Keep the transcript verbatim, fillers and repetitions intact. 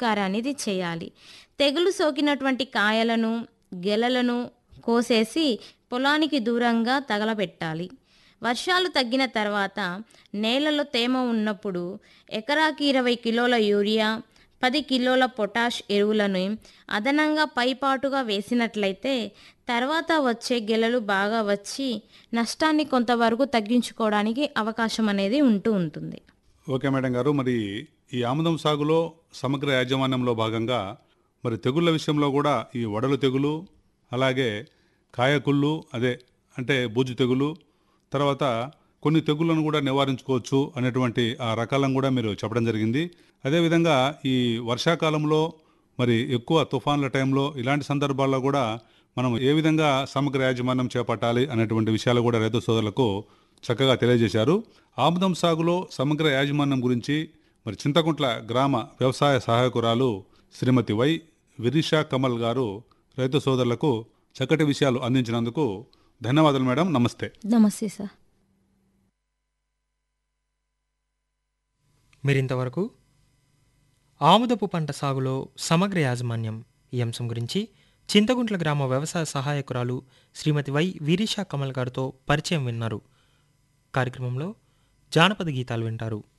పిచికారి అనేది చేయాలి. తెగులు సోకినటువంటి కాయలను, గెలలను కోసేసి పొలానికి దూరంగా తగలబెట్టాలి. వర్షాలు తగ్గిన తర్వాత నేలలో తేమ ఉన్నప్పుడు ఎకరాకి ఇరవై కిలోల యూరియా, పది కిలోల పొటాష్ ఎరువులను అదనంగా పైపాటుగా వేసినట్లయితే తర్వాత వచ్చే గెలలు బాగా వచ్చి నష్టాన్ని కొంతవరకు తగ్గించుకోవడానికి అవకాశం అనేది ఉంటూ ఉంటుంది. ఓకే మేడం గారు, మరి ఈ ఆముదం సాగులో సమగ్ర యాజమాన్యంలో భాగంగా మరి తెగుళ్ళ విషయంలో కూడా ఈ వడలు తెగులు, అలాగే కాయకుళ్ళు అదే అంటే బూజు తెగులు, తర్వాత కొన్ని తెగుళ్ళను కూడా నివారించుకోవచ్చు అనేటువంటి ఆ రకాలను కూడా మీరు చెప్పడం జరిగింది. అదేవిధంగా ఈ వర్షాకాలంలో మరి ఎక్కువ తుఫాన్ల టైంలో ఇలాంటి సందర్భాల్లో కూడా మనం ఏ విధంగా సమగ్ర యాజమాన్యం చేపట్టాలి అనేటువంటి విషయాలు కూడా రైతు సోదరులకు చక్కగా తెలియజేశారు. ఆముదం సాగులో సమగ్ర యాజమాన్యం గురించి మరి చింతకుంట్ల గ్రామ వ్యవసాయ సహాయకురాలు శ్రీమతి వై విరిషా కమల్ గారు రైతు సోదరులకు చక్కటి విషయాలు అందించినందుకు ధన్యవాదాలు మేడం. నమస్తే. నమస్తే సార్. మీరింతవరకు ఆముదపు పంట సాగులో సమగ్ర యాజమాన్యం ఈ అంశం గురించి చింతగుంట్ల గ్రామ వ్యవసాయ సహాయకురాలు శ్రీమతి వై వీరిషా కమల్ గారితో పరిచయం విన్నారు. కార్యక్రమంలో జానపద గీతాలు వింటారు.